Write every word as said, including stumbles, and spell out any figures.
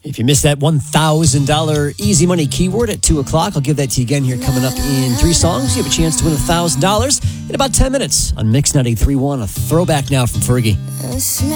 If you missed that one thousand dollars easy money keyword at two o'clock, I'll give that to you again here coming up in three songs. You have a chance to win one thousand dollars in about ten minutes on Mix ninety-three point one. A throwback now from Fergie.